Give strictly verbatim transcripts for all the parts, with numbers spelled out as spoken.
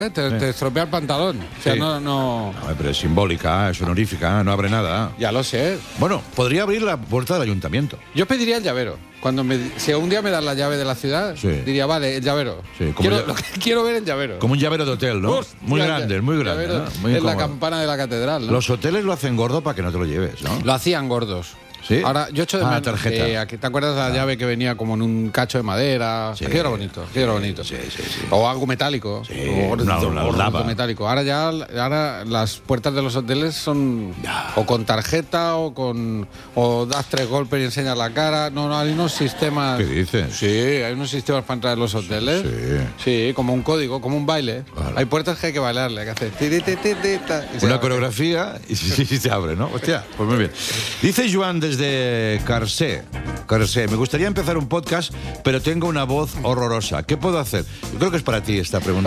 Te, te estropea el pantalón. O sea, Sí. no, no... No, pero es simbólica, es honorífica, no abre nada. Ya lo sé. Bueno, podría abrir la puerta del ayuntamiento. Yo pediría el llavero. Cuando me, si un día me dan la llave de la ciudad, Sí. diría, vale, el llavero. Sí, como quiero, ya- lo que quiero ver el llavero. Como un llavero de hotel, ¿no? Hostia, Muy grande, ya- muy grande. llavero ¿no? Muy en la incómodo. campana de la catedral, ¿no? Los hoteles lo hacen gordo para que no te lo lleves, ¿no? Lo hacían gordos. ¿Sí? Ahora, yo echo de Ah, menos. tarjeta. eh, aquí- ¿Te acuerdas de la llave que venía como en un cacho de madera? Sí. Aquello era bonito, aquello era bonito. Sí, sí, sí. O algo metálico. Sí, o gordo, una- una gordo lava. metálico. Ahora ya ahora las puertas de los hoteles son Ya. o con tarjeta o con o das tres golpes y enseñas la cara. No, no, hay unos sistemas. ¿Qué dices? Sí, hay unos sistemas para entrar en los hoteles. Sí. Sí, como un código, como un baile. Claro. Hay puertas que hay que bailarle, hay que hacer tiri, tiri, tiri, ta, y se Una abre. coreografía y sí, sí, se abre, ¿no? Hostia, pues muy bien. Dice Joan desde Carcé. Carcé, me gustaría empezar un podcast, pero tengo una voz horrorosa. ¿Qué puedo hacer? Yo creo que es para ti esta pregunta.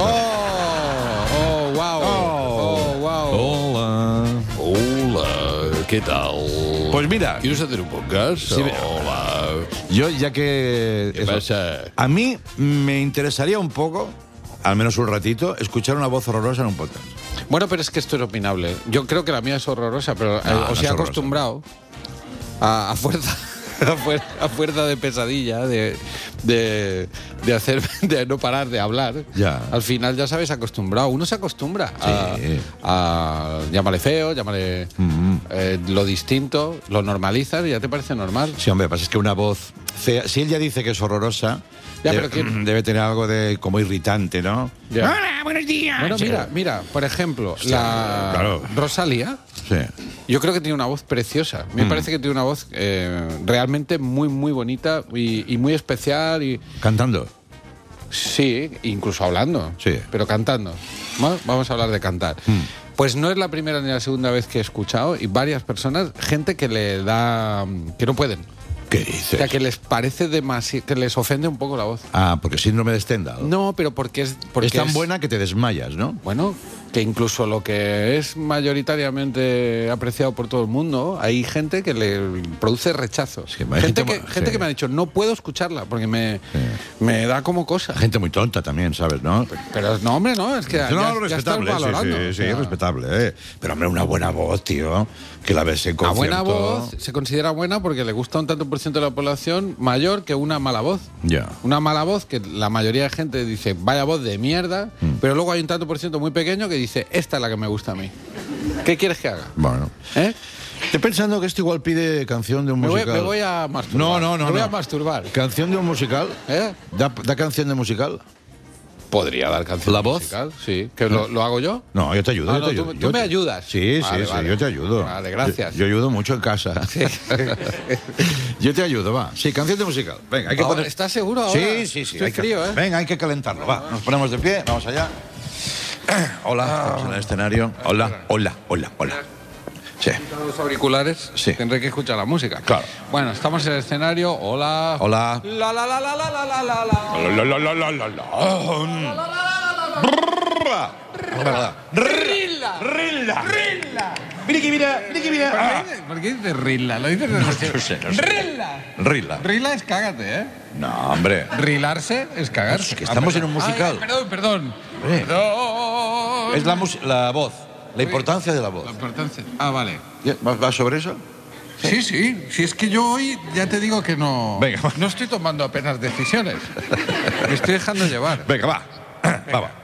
Oh, oh, wow. Oh, wow. Hola. Hola, ¿qué tal? Pues mira, ¿Quieres hacer un podcast? Sí, me- Hola. yo ya que... ¿Qué eso, pasa? a mí me interesaría un poco, al menos un ratito, escuchar una voz horrorosa en un podcast. Bueno, pero es que esto es opinable. Yo creo que la mía es horrorosa, pero eh, No, no os es he horrorosa. acostumbrado a, a fuerza. A fuerza, a fuerza de pesadilla, de, de, de hacer, de no parar de hablar. Ya. Al final ya sabes acostumbrado. Uno se acostumbra a, Sí. a llámale feo, llámale Mm. eh, lo distinto, lo normalizas y ya te parece normal. Sí, hombre, pasa es que una voz fea, si él ya dice que es horrorosa, Ya, debe, pero ¿quién? debe tener algo de como irritante, ¿no? Ya. Hola, buenos días. Bueno, mira, mira, por ejemplo, la claro. Rosalía. Sí. Yo creo que tiene una voz preciosa. Me Mm. parece que tiene una voz eh, realmente muy, muy bonita y, y muy especial. Y Cantando. sí, incluso hablando. Sí. Pero cantando. ¿No? Vamos a hablar de cantar. Mm. Pues no es la primera ni la segunda vez que he escuchado y varias personas, gente que le da. que no pueden. ¿Qué O dices? sea, que les parece demasiado. que les ofende un poco la voz. Ah, porque síndrome de Stendhal. No, pero porque es. Porque es tan buena que te desmayas, ¿no? Bueno, que incluso lo que es mayoritariamente apreciado por todo el mundo, hay gente que le produce rechazo. Sí, hay gente gente que, mo- gente sí. que me ha dicho, no puedo escucharla porque me, Sí. me da como cosa. Gente muy tonta también, ¿sabes, no? Pero no, hombre, no, es que ya, no, ya estás respetable, sí, valorando. sí, o sí, sea, respetable, ¿eh? Pero, hombre, una buena voz, tío, que la ves en una concierto. buena voz se considera buena porque le gusta a un tanto por ciento de la población mayor que una mala voz. Ya. Una mala voz que la mayoría de gente dice, vaya voz de mierda, Mm. pero luego hay un tanto por ciento muy pequeño que dice, esta es la que me gusta a mí. ¿Qué quieres que haga? Bueno. ¿Eh? Estoy pensando que esto igual pide canción de un Me voy, musical. me voy a masturbar. No, no, no. Me voy no. a masturbar. ¿Canción de un musical? ¿Eh? ¿Da, da canción de musical? Podría dar canción ¿La voz? musical, sí. ¿Que lo, lo hago yo? No, yo te ayudo. Ah, yo no, te tú- ayudo. tú Yo me te- ayudas. Sí, Vale, sí, vale. sí, yo te ayudo. Vale, gracias. Yo, yo ayudo mucho en casa. Yo te ayudo, va. Sí, canción de musical. Venga, hay que Ahora, poner... ¿estás seguro ahora? Sí, sí, sí. Estoy hay que- frío, ¿eh? Venga, hay que calentarlo, va. Nos ponemos de pie, vamos allá. Hola, Ah. estamos en el escenario. Hola, hola, hola, hola. Sí. Los auriculares, Sí. tendré que escuchar la música. Claro. Bueno, estamos en el escenario. Hola. Hola. La la la la la la la la la. La, la, la, la, la, la. Rilla. Rilla. Mira que mira, mira que mira. Ah. ¿Por qué dices Rilla? Lo dices No sé, no sé. Rilla. Rilla. Rilla es cágate, ¿eh? No, hombre. Rilarse es cagarse. Es que estamos Ah, en un musical. Ay, perdón, perdón. Eh. Perdón. Es la, mus- la voz, la importancia de la voz. La importancia. Ah, vale. ¿Va, va sobre eso? Sí, sí. Si es que yo hoy ya te digo que no. Venga, va. No estoy tomando apenas decisiones. Me estoy dejando llevar. Venga, va. Va, va.